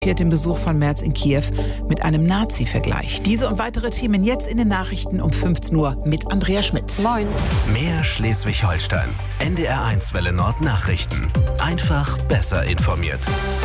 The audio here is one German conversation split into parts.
Den Besuch von Merz in Kiew mit einem Nazi-Vergleich. Diese und weitere Themen jetzt in den Nachrichten um 15 Uhr mit Andrea Schmidt. Moin. Mehr Schleswig-Holstein. NDR1 Welle Nord Nachrichten. Einfach besser informiert.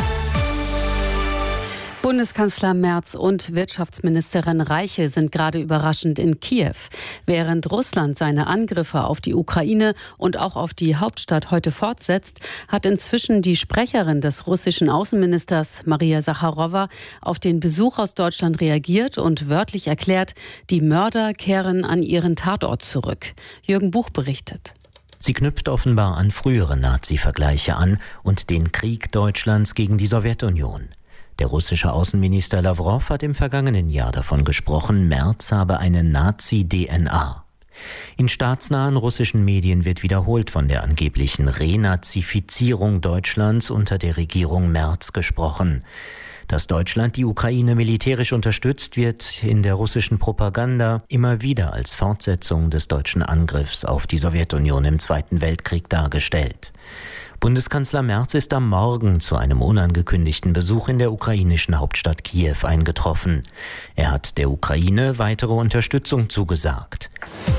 Bundeskanzler Merz und Wirtschaftsministerin Reiche sind gerade überraschend in Kiew. Während Russland seine Angriffe auf die Ukraine und auch auf die Hauptstadt heute fortsetzt, hat inzwischen die Sprecherin des russischen Außenministers Maria Sacharowa auf den Besuch aus Deutschland reagiert und wörtlich erklärt, die Mörder kehren an ihren Tatort zurück. Jürgen Buch berichtet. Sie knüpft offenbar an frühere Nazi-Vergleiche an und den Krieg Deutschlands gegen die Sowjetunion. Der russische Außenminister Lawrow hat im vergangenen Jahr davon gesprochen, Merz habe eine Nazi-DNA. In staatsnahen russischen Medien wird wiederholt von der angeblichen Renazifizierung Deutschlands unter der Regierung Merz gesprochen. Dass Deutschland die Ukraine militärisch unterstützt, wird in der russischen Propaganda immer wieder als Fortsetzung des deutschen Angriffs auf die Sowjetunion im Zweiten Weltkrieg dargestellt. Bundeskanzler Merz ist am Morgen zu einem unangekündigten Besuch in der ukrainischen Hauptstadt Kiew eingetroffen. Er hat der Ukraine weitere Unterstützung zugesagt.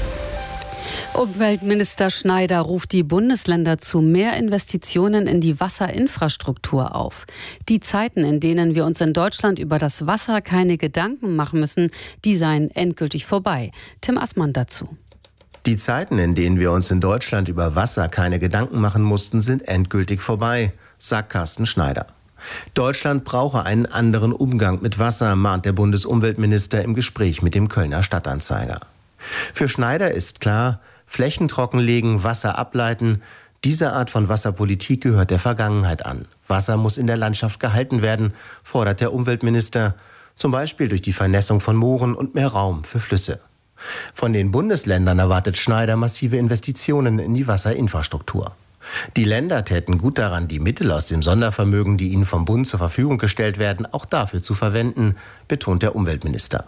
Umweltminister Schneider ruft die Bundesländer zu mehr Investitionen in die Wasserinfrastruktur auf. Die Zeiten, in denen wir uns in Deutschland über das Wasser keine Gedanken machen müssen, die seien endgültig vorbei. Tim Assmann dazu. Die Zeiten, in denen wir uns in Deutschland über Wasser keine Gedanken machen mussten, sind endgültig vorbei, sagt Carsten Schneider. Deutschland brauche einen anderen Umgang mit Wasser, mahnt der Bundesumweltminister im Gespräch mit dem Kölner Stadtanzeiger. Für Schneider ist klar, Flächen trockenlegen, Wasser ableiten, diese Art von Wasserpolitik gehört der Vergangenheit an. Wasser muss in der Landschaft gehalten werden, fordert der Umweltminister, zum Beispiel durch die Vernässung von Mooren und mehr Raum für Flüsse. Von den Bundesländern erwartet Schneider massive Investitionen in die Wasserinfrastruktur. Die Länder täten gut daran, die Mittel aus dem Sondervermögen, die ihnen vom Bund zur Verfügung gestellt werden, auch dafür zu verwenden, betont der Umweltminister.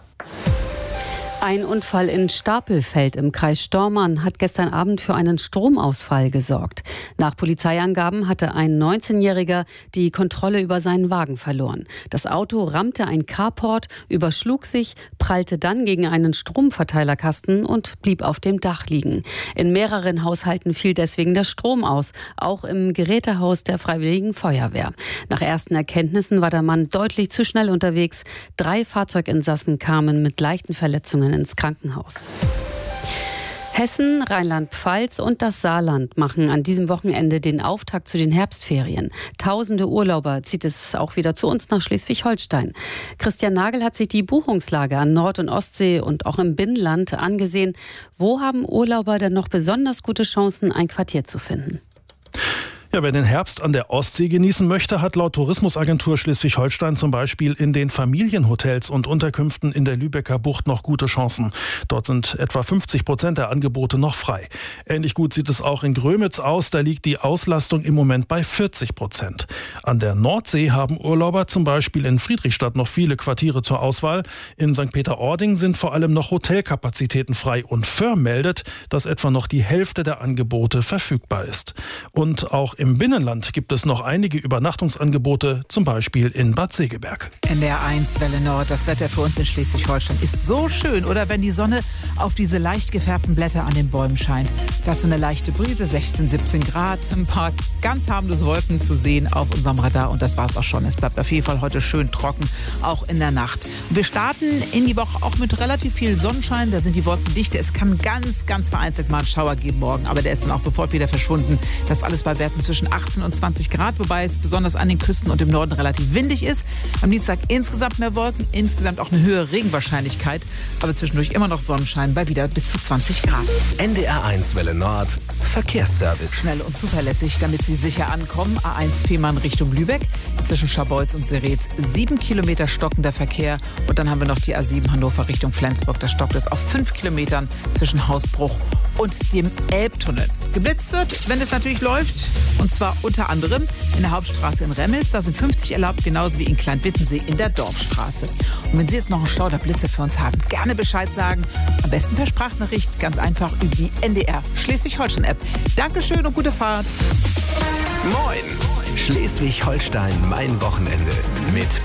Ein Unfall in Stapelfeld im Kreis Stormarn hat gestern Abend für einen Stromausfall gesorgt. Nach Polizeiangaben hatte ein 19-Jähriger die Kontrolle über seinen Wagen verloren. Das Auto rammte ein Carport, überschlug sich, prallte dann gegen einen Stromverteilerkasten und blieb auf dem Dach liegen. In mehreren Haushalten fiel deswegen der Strom aus, auch im Gerätehaus der Freiwilligen Feuerwehr. Nach ersten Erkenntnissen war der Mann deutlich zu schnell unterwegs. 3 Fahrzeuginsassen kamen mit leichten Verletzungen ins Krankenhaus. Hessen, Rheinland-Pfalz und das Saarland machen an diesem Wochenende den Auftakt zu den Herbstferien. Tausende Urlauber zieht es auch wieder zu uns nach Schleswig-Holstein. Christian Nagel hat sich die Buchungslage an Nord- und Ostsee und auch im Binnenland angesehen. Wo haben Urlauber denn noch besonders gute Chancen, ein Quartier zu finden? Ja, wer den Herbst an der Ostsee genießen möchte, hat laut Tourismusagentur Schleswig-Holstein zum Beispiel in den Familienhotels und Unterkünften in der Lübecker Bucht noch gute Chancen. Dort sind etwa 50% der Angebote noch frei. Ähnlich gut sieht es auch in Grömitz aus. Da liegt die Auslastung im Moment bei 40%. An der Nordsee haben Urlauber zum Beispiel in Friedrichstadt noch viele Quartiere zur Auswahl. In St. Peter-Ording sind vor allem noch Hotelkapazitäten frei. Und Föhr meldet, dass etwa noch die Hälfte der Angebote verfügbar ist. Und auch im Binnenland gibt es noch einige Übernachtungsangebote, zum Beispiel in Bad Segeberg. NDR1 Welle Nord, das Wetter für uns in Schleswig-Holstein ist so schön, oder wenn die Sonne auf diese leicht gefärbten Blätter an den Bäumen scheint. Da ist so eine leichte Brise, 16, 17 Grad, ein paar ganz harmlose Wolken zu sehen auf unserem Radar und das war's auch schon. Es bleibt auf jeden Fall heute schön trocken, auch in der Nacht. Wir starten in die Woche auch mit relativ viel Sonnenschein, da sind die Wolken dicht. Es kann ganz vereinzelt mal einen Schauer geben morgen, aber der ist dann auch sofort wieder verschwunden. Das ist alles bei Werten zwischen 18 und 20 Grad, wobei es besonders an den Küsten und im Norden relativ windig ist. Am Dienstag insgesamt mehr Wolken, insgesamt auch eine höhere Regenwahrscheinlichkeit, aber zwischendurch immer noch Sonnenschein bei wieder bis zu 20 Grad. NDR1 Welle Nord Verkehrsservice. Schnell und zuverlässig, damit Sie sicher ankommen. A1 Fehmarn Richtung Lübeck, zwischen Scharbeutz und Seretz 7 Kilometer stockender Verkehr. Und dann haben wir noch die A7 Hannover Richtung Flensburg. Da stockt es auf 5 Kilometern zwischen Hausbruch und dem Elbtunnel. Geblitzt wird, wenn es natürlich läuft. Und zwar unter anderem in der Hauptstraße in Remmels. Da sind 50 erlaubt, genauso wie in Kleinwittensee in der Dorfstraße. Und wenn Sie jetzt noch einen Stau oder Blitze für uns haben, gerne Bescheid sagen. Am besten per Sprachnachricht, ganz einfach über die NDR Schleswig-Holstein-App. Dankeschön und gute Fahrt. Moin! Schleswig-Holstein, mein Wochenende mit